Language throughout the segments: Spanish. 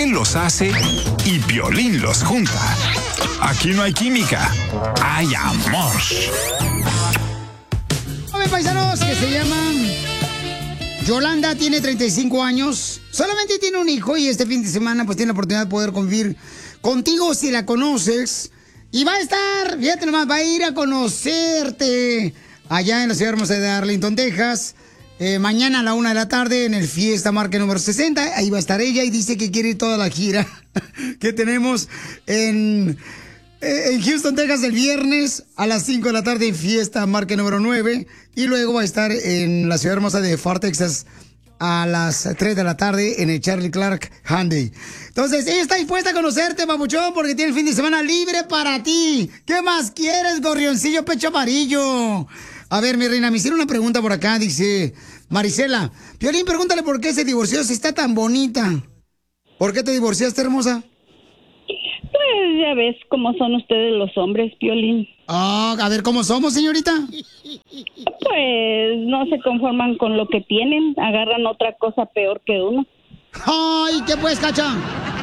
Él los hace y Piolín los junta. Aquí no hay química, hay amor. Joven paisanos que se llaman Yolanda, tiene 35 años. Solamente tiene un hijo y este fin de semana pues tiene la oportunidad de poder convivir contigo si la conoces. Y va a estar, fíjate nomás, va a ir a conocerte allá en la ciudad hermosa de Arlington, Texas. Mañana a la 1 de la tarde en el Fiesta Market número 60. Ahí va a estar ella y dice que quiere ir toda la gira que tenemos en Houston, Texas, el viernes a las 5 de la tarde en Fiesta Market número 9. Y luego va a estar en la ciudad hermosa de Fort Texas a las 3 de la tarde en el Charlie Clark Hyundai. Entonces, ella está dispuesta a conocerte, papuchón, porque tiene el fin de semana libre para ti. ¿Qué más quieres, gorrioncillo pecho amarillo? A ver, mi reina, me hicieron una pregunta por acá, dice Marisela. Piolín, pregúntale por qué se divorció si está tan bonita. ¿Por qué te divorciaste, hermosa? Pues ya ves cómo son ustedes los hombres, Piolín. Ah, a ver, ¿cómo somos, señorita? Pues no se conforman con lo que tienen, agarran otra cosa peor que uno. ¡Ay, qué pues, cacha!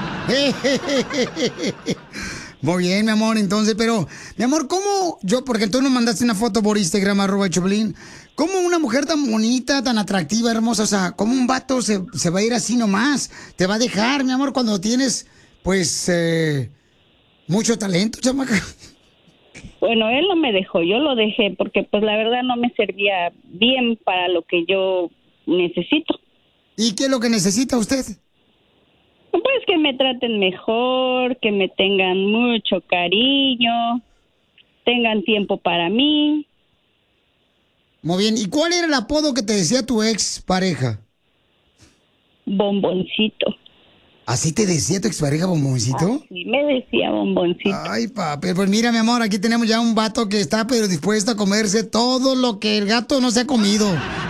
Muy bien, mi amor, entonces, pero, mi amor, ¿cómo yo, porque tú nos mandaste una foto por Instagram, @Choplin, cómo una mujer tan bonita, tan atractiva, hermosa, o sea, cómo un vato se va a ir así nomás, te va a dejar, mi amor, cuando tienes, pues, mucho talento, chamaca? Bueno, él no me dejó, yo lo dejé, porque pues la verdad no me servía bien para lo que yo necesito. ¿Y qué es lo que necesita usted? Pues que me traten mejor, que me tengan mucho cariño, tengan tiempo para mí. Muy bien, ¿y cuál era el apodo que te decía tu ex pareja? Bomboncito. ¿Así te decía tu expareja, Bomboncito? Sí, me decía Bomboncito. Ay, papi, pues mira, mi amor, aquí tenemos ya un vato que está pero dispuesto a comerse todo lo que el gato no se ha comido.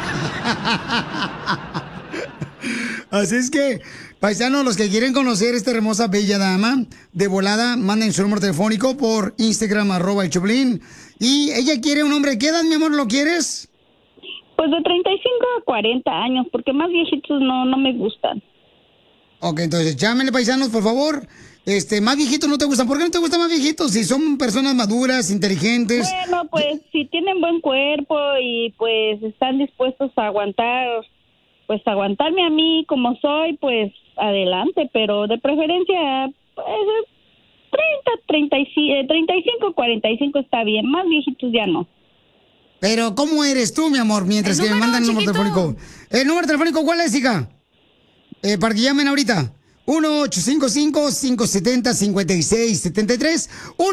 Así es que, paisanos, los que quieren conocer esta hermosa bella dama, de volada, manden su número telefónico por Instagram, @Choplin. Y ella quiere un hombre. ¿Qué edad, mi amor, lo quieres? Pues de 35 a 40 años, porque más viejitos no me gustan. Ok, entonces llámenle, paisanos, por favor. Más viejitos no te gustan. ¿Por qué no te gustan más viejitos? Si son personas maduras, inteligentes. Bueno, pues si tienen buen cuerpo y pues están dispuestos a aguantar, pues aguantarme a mí como soy, pues adelante, pero de preferencia pues, 35, 45 está bien, más viejitos ya no. Pero ¿cómo eres tú, mi amor? Mientras que me mandan el número telefónico. ¿El número telefónico cuál es, hija? Para que llamen ahorita. 1-855-570-5673.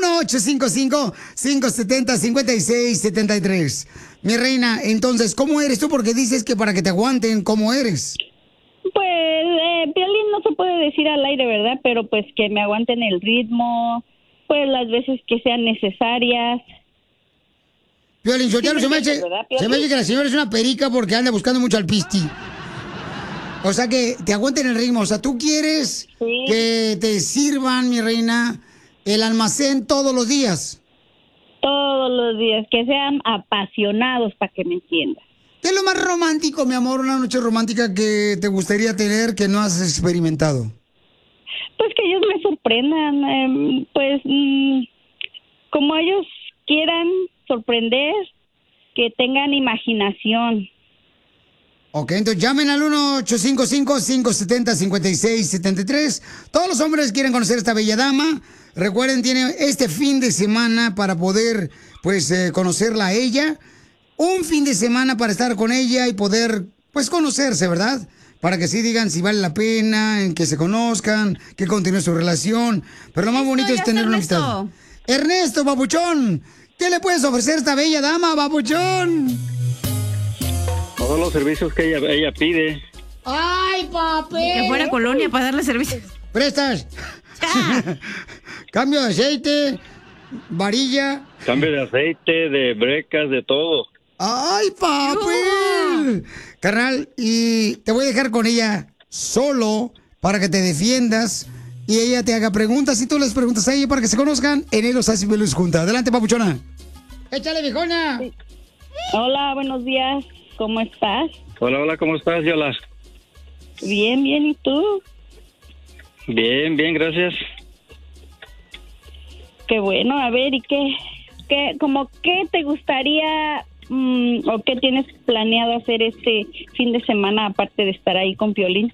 1-855-570-5673. Mi reina, entonces, ¿cómo eres tú? Porque dices que para que te aguanten, ¿cómo eres? Pues, Piolín, no se puede decir al aire, ¿verdad? Pero pues que me aguanten el ritmo, pues las veces que sean necesarias. Piolín, se me hace que la señora es una perica porque anda buscando mucho al pisti. O sea, que te aguanten el ritmo. O sea, tú quieres que te sirvan, mi reina, el almacén todos los días. Todos los días, que sean apasionados, para que me entiendas. ¿Qué es lo más romántico, mi amor, una noche romántica que te gustaría tener que no has experimentado? Pues que ellos me sorprendan, como ellos quieran sorprender, que tengan imaginación. Ok, entonces llamen al 1-855-570-5673. Todos los hombres quieren conocer a esta bella dama. Recuerden, tiene este fin de semana para poder, conocerla a ella. Un fin de semana para estar con ella y poder, conocerse, ¿verdad? Para que sí digan si vale la pena, en que se conozcan, que continúe su relación. Pero lo más bonito es tener una amistad. Ernesto, papuchón, ¿qué le puedes ofrecer a esta bella dama, papuchón? Todos los servicios que ella pide. ¡Ay, papel! Que fuera Colonia para darle servicios. ¿Prestas? Cambio de aceite, varilla. Cambio de aceite, de brecas, de todo. ¡Ay, papel! Carnal, y te voy a dejar con ella solo para que te defiendas y ella te haga preguntas y tú les preguntas a ella para que se conozcan en el Los Haces Feliz juntas. Adelante, papuchona. ¡Échale, viejona! Sí. Hola, buenos días. ¿Cómo estás? Hola, ¿cómo estás, Yola? Bien, ¿y tú? Bien, bien, gracias. Qué bueno, a ver, ¿y qué te gustaría o qué tienes planeado hacer este fin de semana aparte de estar ahí con Piolín?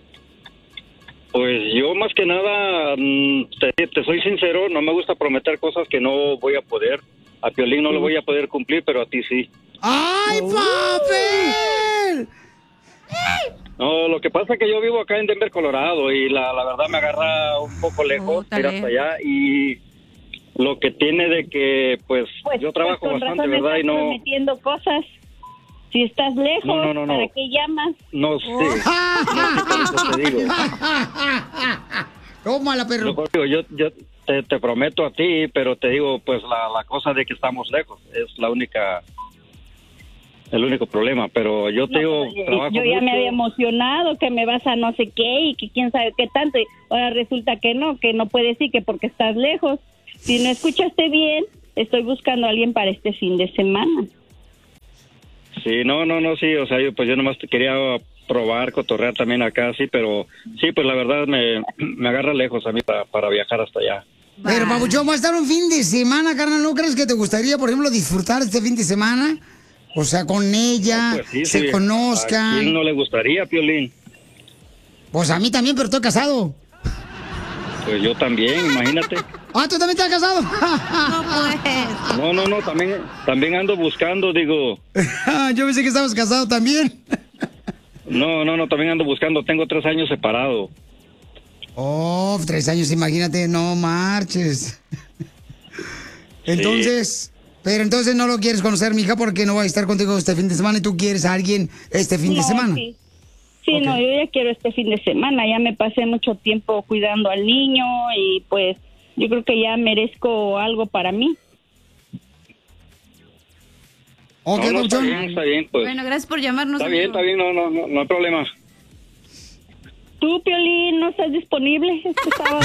Pues yo más que nada, te soy sincero, no me gusta prometer cosas que no voy a poder. A Piolín no lo voy a poder cumplir, pero a ti sí. ¡Ay, papel! No, lo que pasa es que yo vivo acá en Denver, Colorado, y la verdad me agarra un poco lejos ir hasta allá, y lo que tiene de que, pues yo trabajo con bastante, razón ¿verdad? Estás Y no... prometiendo cosas. Si estás lejos, No. ¿para qué llamas? No sé. Por eso te digo. Tómala, perro. Yo te prometo a ti, pero te digo, pues la cosa de que estamos lejos es el único problema, pero yo te digo, trabajo yo ya mucho. me había emocionado que me vas a no sé qué y que quién sabe qué tanto, y ahora resulta que no puedes ir, que porque estás lejos. Si no escuchaste bien, estoy buscando a alguien para este fin de semana. Sí, no, sí, o sea, yo nomás quería probar, cotorrear también acá, sí, pero sí, pues la verdad me agarra lejos a mí para viajar hasta allá. Pero, papuchón, va a estar un fin de semana, carnal, ¿no crees que te gustaría, por ejemplo, disfrutar este fin de semana? O sea, con ella, pues sí, se conozcan. ¿A quién no le gustaría, Piolín? Pues a mí también, pero estoy casado. Pues yo también, imagínate. Ah, ¿tú también estás casado? No, pues. No, también ando buscando, digo. Yo pensé que estabas casado también. No, también ando buscando, tengo 3 años separado. Oh, 3 años, imagínate, no marches. Entonces, pero entonces no lo quieres conocer, mija, porque no va a estar contigo este fin de semana y tú quieres a alguien este fin de semana. Sí, okay. No, yo ya quiero este fin de semana, ya me pasé mucho tiempo cuidando al niño y pues yo creo que ya merezco algo para mí. Okay, no, está bien, pues. Bueno, gracias por llamarnos. Está bien, no hay problema. ¿Tú, Piolín, no estás disponible este sábado?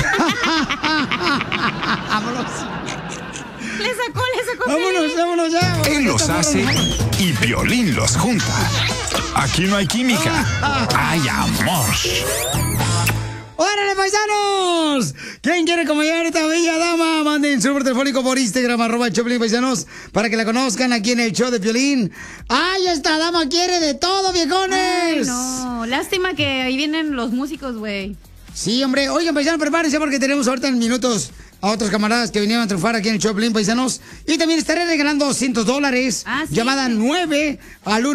Vámonos. Le sacó. Vámonos ya. Él los hace y Piolín los junta. Aquí no hay química, hay amor. ¡Órale, paisanos! ¿Quién quiere acompañar a esta bella dama? Manden su número telefónico por Instagram, @Choplin Paisanos, para que la conozcan aquí en el show de Piolín. ¡Ay, esta dama quiere de todo, viejones! Ay, no, lástima que ahí vienen los músicos, güey. Sí, hombre. Oigan, paisanos, prepárense porque tenemos ahorita en minutos a otros camaradas que vinieron a triunfar aquí en el Choplin, paisanos. Y también estaré regalando $200. Ah, sí. Llamada 9 al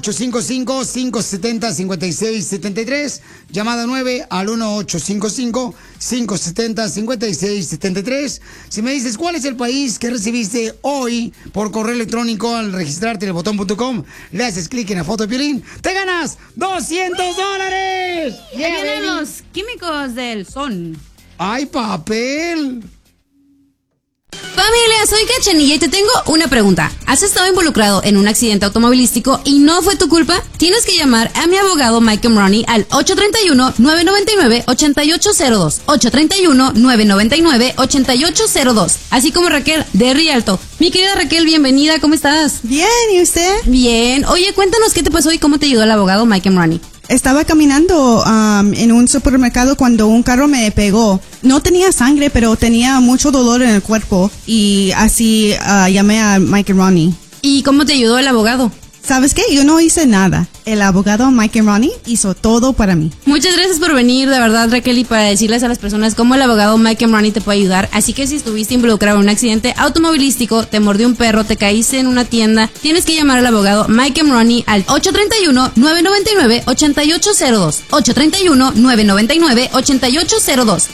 1-855-570-5673. Llamada 9 al 1-855-570-5673. Si me dices cuál es el país que recibiste hoy por correo electrónico al registrarte en elbotón.com, le haces clic en la foto de Piolín, te ganas $200. Yeah, vienen los químicos del son. ¡Ay, papel! Familia, soy Cachanilla y te tengo una pregunta. ¿Has estado involucrado en un accidente automovilístico y no fue tu culpa? Tienes que llamar a mi abogado Mike Ronnie al 831-999-8802. 831-999-8802. Así como Raquel de Rialto. Mi querida Raquel, bienvenida, ¿cómo estás? Bien, ¿y usted? Bien. Oye, cuéntanos qué te pasó y cómo te ayudó el abogado Mike Ronnie. Estaba caminando en un supermercado cuando un carro me pegó. No tenía sangre, pero tenía mucho dolor en el cuerpo. Y así llamé a Mike Ronnie. ¿Y cómo te ayudó el abogado? ¿Sabes qué? Yo no hice nada. El abogado Mike Ronnie hizo todo para mí. Muchas gracias por venir, de verdad, Raquel, y para decirles a las personas cómo el abogado Mike Ronnie te puede ayudar. Así que si estuviste involucrado en un accidente automovilístico, te mordió un perro, te caíste en una tienda, tienes que llamar al abogado Mike Ronnie al 831-999-8802. 831-999-8802.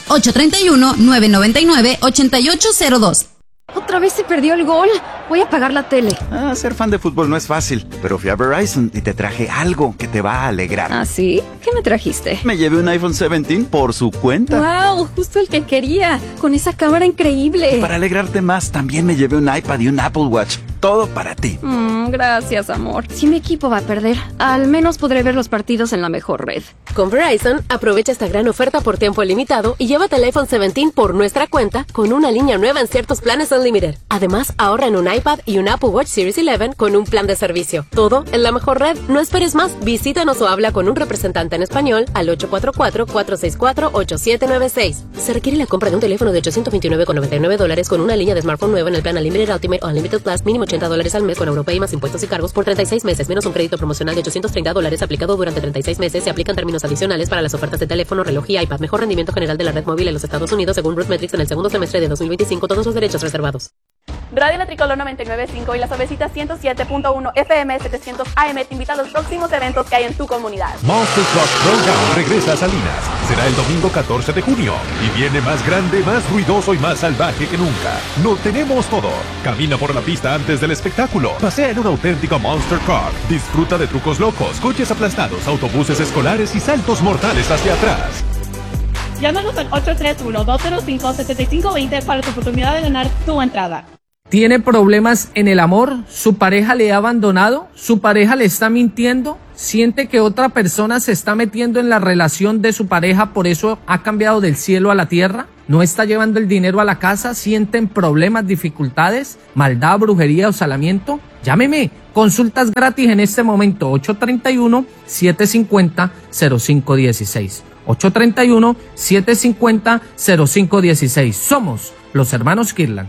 831-999-8802. Otra vez se perdió el gol. Voy a apagar la tele. Ser fan de fútbol no es fácil, pero fui a Verizon y te traje algo que te va a alegrar. ¿Ah, sí? ¿Qué me trajiste? Me llevé un iPhone 17 por su cuenta. ¡Wow! Justo el que quería. Con esa cámara increíble. Para alegrarte más, también me llevé un iPad y un Apple Watch. Todo para ti. Gracias, amor. Si mi equipo va a perder, al menos podré ver los partidos en la mejor red. Con Verizon, aprovecha esta gran oferta por tiempo limitado y llévate el iPhone 17 por nuestra cuenta con una línea nueva en ciertos planes Unlimited. Además, ahorra en un iPad y un Apple Watch Series 11 con un plan de servicio. Todo en la mejor red. No esperes más. Visítanos o habla con un representante en español al 844-464-8796. Se requiere la compra de un teléfono de $829,99 con una línea de smartphone nueva en el plan Unlimited Ultimate o Unlimited Plus, mínimo $80 al mes con Europay más impuestos y cargos por 36 meses, menos un crédito promocional de $830 aplicado durante 36 meses. Se aplican términos adicionales para las ofertas de teléfono, reloj y iPad. Mejor rendimiento general de la red móvil en los Estados Unidos según RootMetrics en el segundo semestre de 2025. Todos los derechos reservados. Radio La Tricolor 99.5 y La Suavecita 107.1 FM 700 AM te invita a los próximos eventos que hay en tu comunidad. Monster Truck Throwdown regresa a Salinas. Será el domingo 14 de junio y viene más grande, más ruidoso y más salvaje que nunca. Lo tenemos todo. Camina por la pista antes del espectáculo. Pasea en un auténtico Monster Truck. Disfruta de trucos locos, coches aplastados, autobuses escolares y saltos mortales hacia atrás. Llámanos al 831-205-7520 para tu oportunidad de ganar tu entrada. ¿Tiene problemas en el amor? ¿Su pareja le ha abandonado? ¿Su pareja le está mintiendo? ¿Siente que otra persona se está metiendo en la relación de su pareja, por eso ha cambiado del cielo a la tierra? ¿No está llevando el dinero a la casa? ¿Sienten problemas, dificultades, maldad, brujería o salamiento? Llámeme. Consultas gratis en este momento. 831-750-0516. 831-750-0516. Somos los hermanos Kirlan.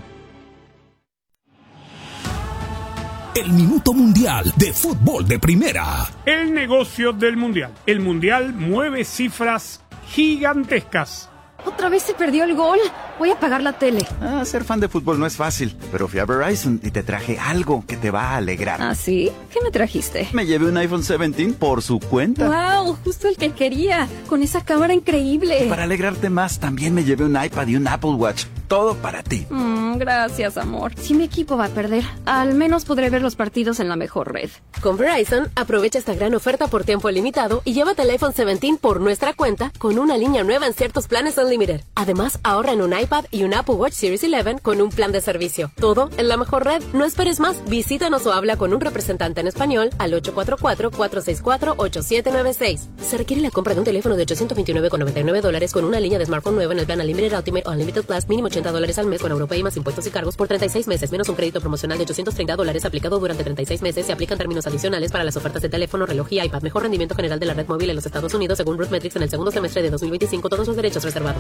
El Minuto Mundial de Fútbol de Primera. El negocio del Mundial. El Mundial mueve cifras gigantescas. Otra vez se perdió el gol. Voy a apagar la tele. Ser fan de fútbol no es fácil, pero fui a Verizon y te traje algo que te va a alegrar. ¿Ah, sí? ¿Qué me trajiste? Me llevé un iPhone 17 por su cuenta. ¡Wow! Justo el que quería. Con esa cámara increíble. Y para alegrarte más, también me llevé un iPad y un Apple Watch. Todo para ti. Gracias, amor. Si mi equipo va a perder, al menos podré ver los partidos en la mejor red. Con Verizon, aprovecha esta gran oferta por tiempo limitado y llévate el iPhone 17 por nuestra cuenta con una línea nueva en ciertos planes Unlimited. Además, ahorra en un iPad y un Apple Watch Series 11 con un plan de servicio. Todo en la mejor red. No esperes más. Visítanos o habla con un representante en español al 844-464-8796. Se requiere la compra de un teléfono de $829,99 con una línea de smartphone nueva en el plan Unlimited Ultimate o Unlimited Plus, mínimo $80 al mes con Europay más impuestos y cargos por 36 meses, menos un crédito promocional de $830 aplicado durante 36 meses. Se aplican términos adicionales para las ofertas de teléfono, reloj y iPad. Mejor rendimiento general de la red móvil en los Estados Unidos según RootMetrics en el segundo semestre de 2025. Todos los derechos reservados.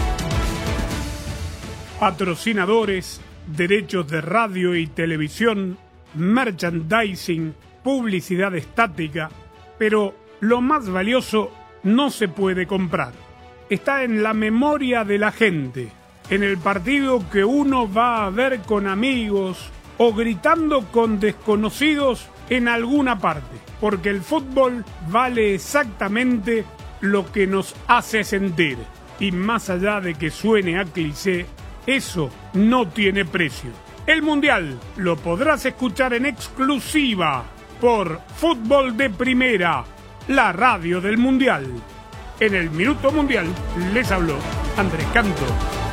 Patrocinadores, derechos de radio y televisión, merchandising, publicidad estática, pero lo más valioso no se puede comprar. Está en la memoria de la gente, en el partido que uno va a ver con amigos o gritando con desconocidos en alguna parte, porque el fútbol vale exactamente lo que nos hace sentir, y más allá de que suene a cliché, eso no tiene precio. El Mundial lo podrás escuchar en exclusiva por Fútbol de Primera, la radio del Mundial. En el Minuto Mundial les habló Andrés Canto.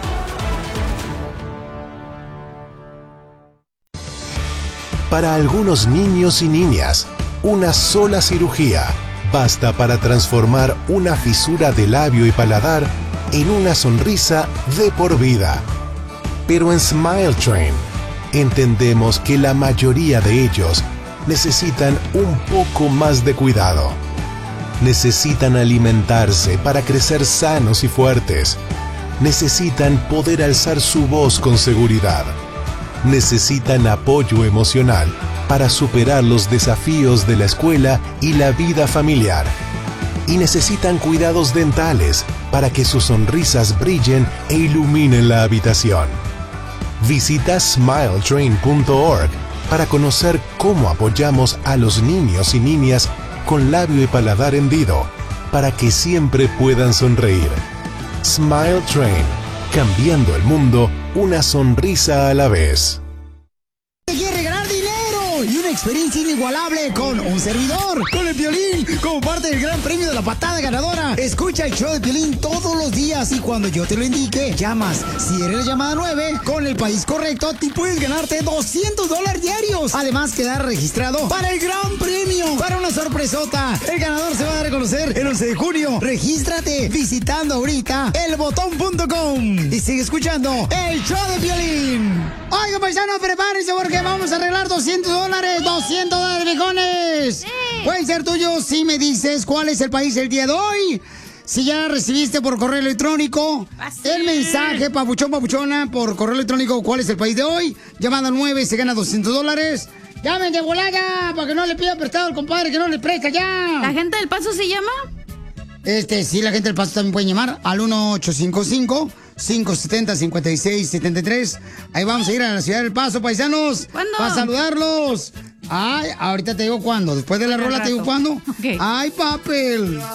Para algunos niños y niñas, una sola cirugía basta para transformar una fisura de labio y paladar en una sonrisa de por vida. Pero en Smile Train entendemos que la mayoría de ellos necesitan un poco más de cuidado. Necesitan alimentarse para crecer sanos y fuertes. Necesitan poder alzar su voz con seguridad. Necesitan apoyo emocional para superar los desafíos de la escuela y la vida familiar. Y necesitan cuidados dentales para que sus sonrisas brillen e iluminen la habitación. Visita smiletrain.org para conocer cómo apoyamos a los niños y niñas con labio y paladar hendido para que siempre puedan sonreír. Smile Train, cambiando el mundo una sonrisa a la vez. Quiere ganar dinero y un experiencia inigualable con un servidor, con el Piolín, como parte del gran premio de la patada ganadora. Escucha el show de Piolín todos los días y cuando yo te lo indique, llamas. Si eres la llamada 9, con el país correcto, te puedes ganarte $200 diarios. Además, quedar registrado para el gran premio, para una sorpresota. El ganador se va a dar a conocer el 11 de junio. Regístrate visitando ahorita elbotón.com y sigue escuchando el show de Piolín. Oiga, paisanos, prepárense porque vamos a arreglar $200. $200, viejones. Pueden ser tuyos si me dices cuál es el país el día de hoy. Si ya recibiste por correo electrónico el mensaje, papuchón, papuchona, por correo electrónico, ¿cuál es el país de hoy? Llamada 9, se gana $200. ¡Llamen de volada! Para que no le pida prestado al compadre, que no le presta ya. ¿La gente del Paso se llama? Sí, la gente del Paso también puede llamar al 1-855-570-5673. Ahí vamos a ir a la ciudad del Paso, paisanos. ¿Cuándo? Para saludarlos. Ay, ahorita te digo cuándo. Después de la rola te digo cuándo. Okay. Ay, papel.